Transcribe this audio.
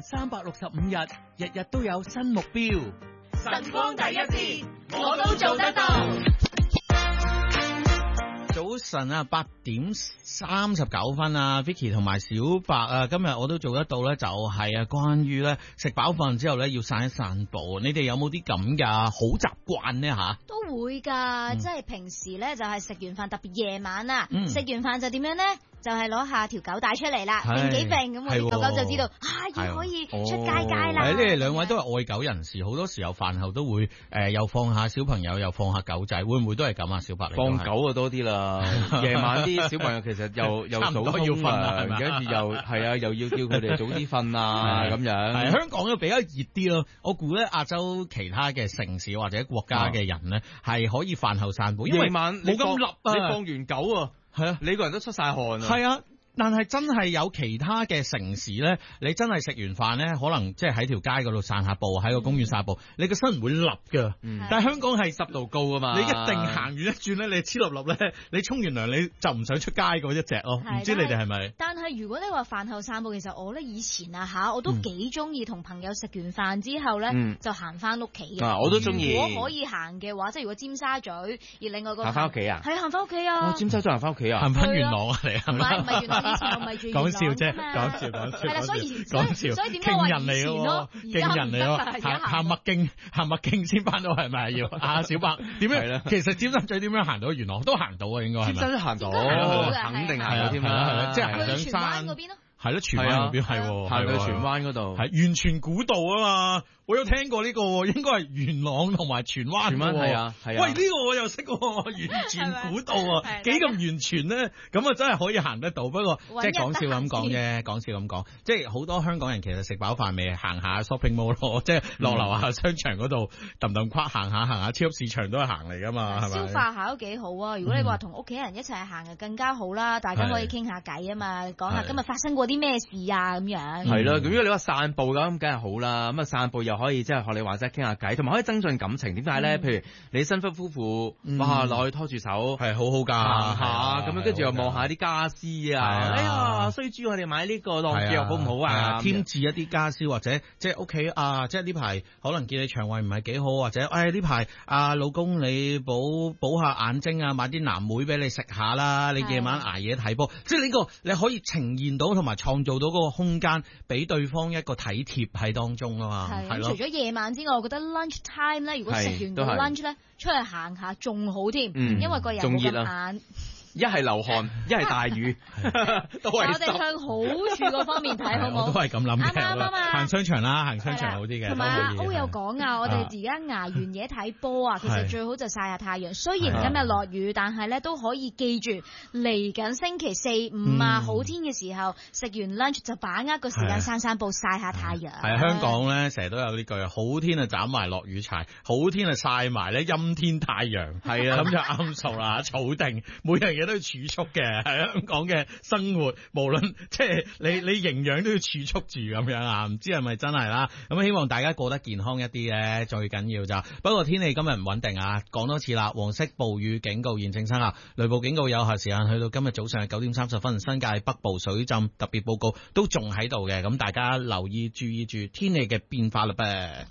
365日，日日都有新目標。 晨光第一線，我都做得到。 早晨啊，8:39啊 ，Vicky 同埋小白啊，今日我都做得到咧，就係啊，關於咧食飽飯之後咧要散一散步。你哋有冇啲咁嘅好習慣呢？吓？ 都會㗎，即係平時咧就係食完飯，特別夜晚啊，食完飯就點樣咧？就係攞下條狗帶出嚟啦，揈幾揈咁，我啲狗狗就知道要可以出街啦。 你哋兩位都係愛狗人士，好多時候飯後都會又放下小朋友，又放下狗仔，會唔會都係咁啊？小白你放狗啊多啲啦，夜晚啲小朋友其實又早要瞓啦， 跟住又係啊，又要叫佢哋早啲瞓啊咁樣。 係香港都比較熱啲咯，我估咧亞洲其他嘅城市或者國家嘅人咧係可以飯後散步，因為夜晚冇咁立啊， 你放完狗啊。係啊，你個人都出晒汗啊！ 係啊，但係真係有其他嘅城市咧，你真係食完飯咧，可能即係喺條街嗰度散下步，喺個公園散步，你個身唔會立噶。但係香港係濕度高啊嘛，你一定行完一轉咧，你黐立立咧，你沖完涼你就唔想出街嗰一隻咯。唔知你哋係咪？ 但係如果你話飯後散步，其實我咧以前啊我都幾中意同朋友食完飯之後咧，就行翻屋企嘅。 我都中意。 如果可以行嘅話，即係如果尖沙咀，而另外個行翻屋企啊？ 係行翻屋企啊！ 尖沙咀行翻屋企啊？ 行翻元朗啊？嚟唔係元朗，以前我咪住元朗。 講笑啫，講笑。 係啦，所以點解勁人嚟嘅喎，勁人嚟喎，行麥徑先翻到係咪要？小白點樣？其實尖沙咀點樣行到元朗都行到啊，應該係咪？ 尖沙咀行到，肯定行到添啦， 即係行上山嗰邊咯。 係咯，荃灣嗰邊係， 行去荃灣嗰度， 係完全古道啊嘛！我有聽過呢個，應該係元朗同埋荃灣。荃灣係啊， 喂，呢個我又識喎，完全古道啊，幾咁完全咧？咁啊，真係可以行得到。不過即係講笑咁講啫，講笑咁講。即係好多香港人其實食飽飯未行下 shopping mall 咯，即係落樓下商場嗰度揼跨行下超級市場都係行嚟噶嘛，係咪？ 消化下都幾好啊！如果你話同屋企人一齊行就更加好啦，大家可以傾下偈啊嘛，講下今日發生過啲咩事啊咁樣。 係啦，咁如果你話散步咁，梗係好啦。咁啊散步又可以即係學你話齋傾下偈，同埋可以增進感情。點解咧？譬如你新婚夫婦，哇，落去拖住手， 係好好㗎， 行下咁樣，跟住又望下啲家私啊。哎呀，衰豬，我哋買呢個落腳好唔好啊？ 添置一啲家私或者即係屋企啊，即係呢排可能見你腸胃唔係幾好，或者呢排老公你補下眼睛啊，買啲藍莓俾你食下啦。你夜晚捱夜睇波，即係呢個你可以呈現到同埋創造到嗰個空間，俾對方一個體貼喺當中啊嘛。係咯。 除咗夜晚之外，我覺得 lunch time 咧，如果食完個 lunch 咧，出去行下仲好添，因為個人冇咁眼。 一係流汗，一係大雨，都係。 我哋向好處嗰方面睇，好唔好？ 我都係咁諗嘅。 啱。 行商場啦，行商場好啲嘅。 同埋阿歐有講啊，我哋而家捱完夜睇波啊，其實最好就曬下太陽。雖然今日落雨，但係咧都可以記住，嚟緊星期4、5啊，好天嘅時候食完 lunch 就把握個時間散步曬下太陽。 係香港咧，成日都有呢句，好天啊斬埋落雨柴，好天啊曬埋咧陰天太陽。係啊，咁就啱數啦，儲定每樣嘢都要儲蓄嘅，喺香港嘅生活，無論即係你營養都要儲蓄住咁樣啊，唔知係咪真係啦？咁希望大家過得健康一啲咧，最緊要就。不過天氣今日唔穩定啊，講多次啦，黃色暴雨警告現正生效，雷暴警告有效時間去到今日早上9點30分，新界北部水浸特別報告都仲喺度嘅，咁大家留意注意住天氣嘅變化啦噃。